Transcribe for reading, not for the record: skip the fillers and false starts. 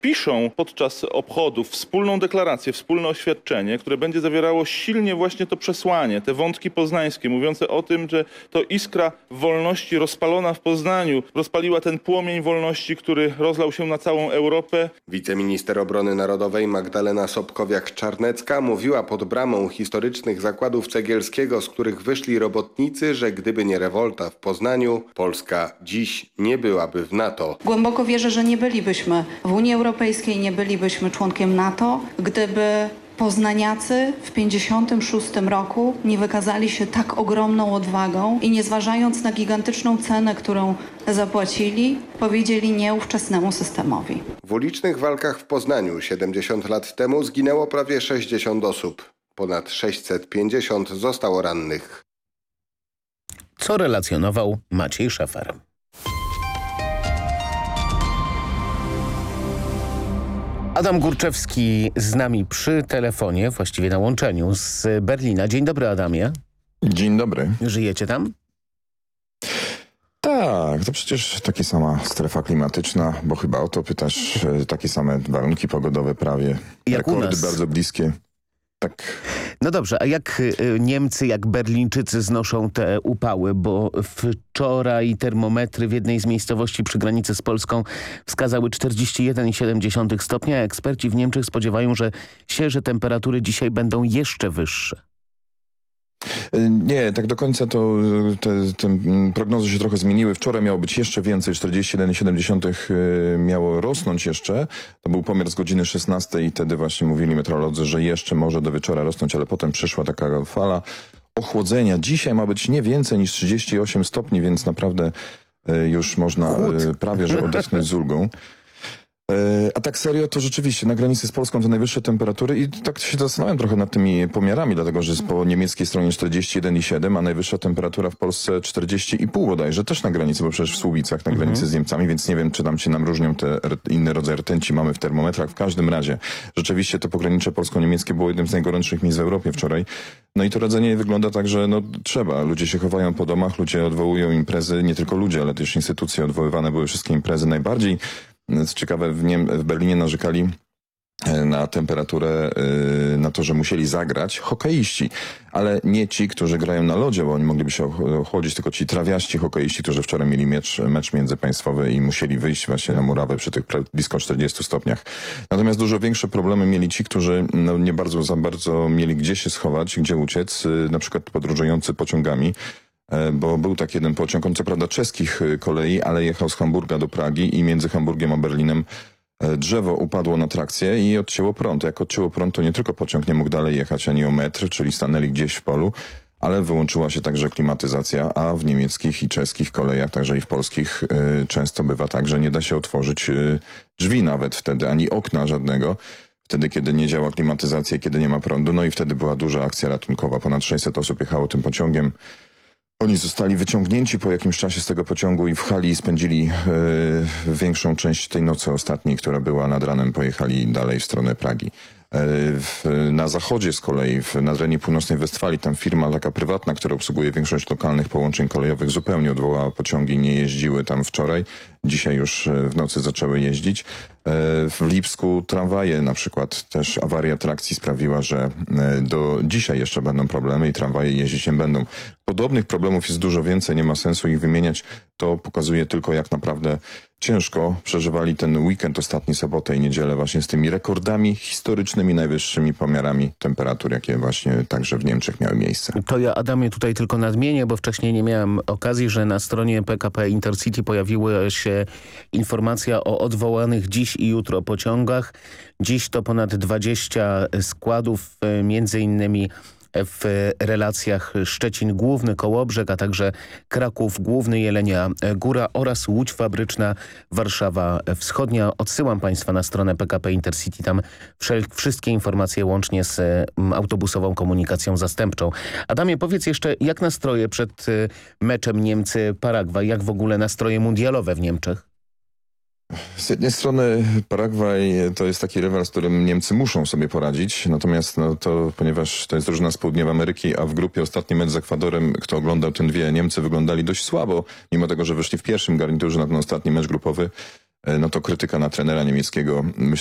piszą podczas obchodów wspólną deklarację, wspólne oświadczenie, które będzie zawierało silnie właśnie to przesłanie, te wątki poznańskie, mówiące o tym, że to iskra wolności rozpalona w Poznaniu rozpaliła ten płomień wolności, który rozlał się na całą Europę. Wiceminister Obrony Narodowej Magdalena Sobkowiak-Czarnecka mówiła pod bramą historycznych zakładów Cegielskiego, z których wyszli robotnicy, że gdyby nie rewolta w Poznaniu, Polska dziś nie byłaby w NATO. Głęboko wierzę, że nie bylibyśmy w Unii Europejskiej, nie bylibyśmy członkiem NATO, gdyby poznaniacy w 1956 roku nie wykazali się tak ogromną odwagą i nie zważając na gigantyczną cenę, którą zapłacili, powiedzieli nie ówczesnemu systemowi. W ulicznych walkach w Poznaniu 70 lat temu zginęło prawie 60 osób. Ponad 650 zostało rannych. Co relacjonował Maciej Szefer. Adam Górczewski z nami przy telefonie, właściwie na łączeniu z Berlina. Dzień dobry, Adamie. Dzień dobry. Żyjecie tam? Tak, to przecież taka sama strefa klimatyczna, bo chyba o to pytasz, takie same warunki pogodowe prawie. Jak rekordy u nas. bardzo bliskie. Tak. No dobrze, a jak Niemcy, jak Berlińczycy znoszą te upały? Bo wczoraj termometry w jednej z miejscowości przy granicy z Polską wskazały 41,7 stopnia, a eksperci w Niemczech spodziewają że temperatury dzisiaj będą jeszcze wyższe. Nie, tak do końca to te prognozy się trochę zmieniły. Wczoraj miało być jeszcze więcej, 41,7 miało rosnąć jeszcze. To był pomiar z godziny 16 i wtedy właśnie mówili meteorolodzy, że jeszcze może do wieczora rosnąć, ale potem przyszła taka fala ochłodzenia. Dzisiaj ma być nie więcej niż 38 stopni, więc naprawdę już można prawie że odetchnąć z ulgą. A tak serio, to rzeczywiście na granicy z Polską to najwyższe temperatury i tak się zastanawiam trochę nad tymi pomiarami, dlatego że jest po niemieckiej stronie 41,7, a najwyższa temperatura w Polsce 40,5 bodajże, też na granicy, bo przecież w Słubicach na granicy z Niemcami, więc nie wiem, czy tam się nam różnią te inne rodzaje rtęci mamy w termometrach. W każdym razie, rzeczywiście to pogranicze polsko-niemieckie było jednym z najgorętszych miejsc w Europie wczoraj. No i to radzenie wygląda tak, że trzeba. Ludzie się chowają po domach, ludzie odwołują imprezy, nie tylko ludzie, ale też instytucje odwoływane były wszystkie imprezy najbardziej. Co ciekawe, w Berlinie narzekali na temperaturę, na to, że musieli zagrać hokeiści, ale nie ci, którzy grają na lodzie, bo oni mogliby się ochłodzić, tylko ci trawiaści hokeiści, którzy wczoraj mieli mecz międzypaństwowy i musieli wyjść właśnie na murawę przy tych blisko 40 stopniach. Natomiast dużo większe problemy mieli ci, którzy nie za bardzo mieli gdzie się schować, gdzie uciec, na przykład podróżujący pociągami. Bo był tak jeden pociąg, on co prawda czeskich kolei, ale jechał z Hamburga do Pragi i między Hamburgiem a Berlinem drzewo upadło na trakcję i odcięło prąd. Jak odcięło prąd, to nie tylko pociąg nie mógł dalej jechać ani o metr, czyli stanęli gdzieś w polu, ale wyłączyła się także klimatyzacja, a w niemieckich i czeskich kolejach, także i w polskich często bywa tak, że nie da się otworzyć drzwi nawet wtedy, ani okna żadnego. Wtedy, kiedy nie działa klimatyzacja, kiedy nie ma prądu. No i wtedy była duża akcja ratunkowa. Ponad 600 osób jechało tym pociągiem. Oni zostali wyciągnięci po jakimś czasie z tego pociągu i w hali spędzili większą część tej nocy ostatniej, która była nad ranem, pojechali dalej w stronę Pragi. Na zachodzie z kolei, na terenie północnej Westfalii, tam firma taka prywatna, która obsługuje większość lokalnych połączeń kolejowych, zupełnie odwołała pociągi, nie jeździły tam wczoraj. Dzisiaj już w nocy zaczęły jeździć. W Lipsku tramwaje na przykład, też awaria trakcji sprawiła, że do dzisiaj jeszcze będą problemy i tramwaje jeździć nie będą. Podobnych problemów jest dużo więcej, nie ma sensu ich wymieniać. To pokazuje tylko, jak naprawdę ciężko przeżywali ten weekend, ostatni sobotę i niedzielę właśnie z tymi rekordami historycznymi, najwyższymi pomiarami temperatur, jakie właśnie także w Niemczech miały miejsce. To ja, Adamie, tutaj tylko nadmienię, bo wcześniej nie miałem okazji, że na stronie PKP Intercity pojawiła się informacja o odwołanych dziś i jutro pociągach. Dziś to ponad 20 składów, między innymi w relacjach Szczecin Główny, Kołobrzeg, a także Kraków Główny, Jelenia Góra oraz Łódź Fabryczna, Warszawa Wschodnia. Odsyłam Państwa na stronę PKP Intercity, tam wszystkie informacje łącznie z autobusową komunikacją zastępczą. Adamie, powiedz jeszcze, jak nastroje przed meczem Niemcy-Paragwaj, jak w ogóle nastroje mundialowe w Niemczech? Z jednej strony Paragwaj to jest taki rywal, z którym Niemcy muszą sobie poradzić, natomiast to, ponieważ to jest drużyna z Południowej Ameryki, a w grupie ostatni mecz z Ekwadorem, kto oglądał ten Niemcy wyglądali dość słabo, mimo tego, że wyszli w pierwszym garniturze na ten ostatni mecz grupowy. no to krytyka na trenera niemieckiego myślę,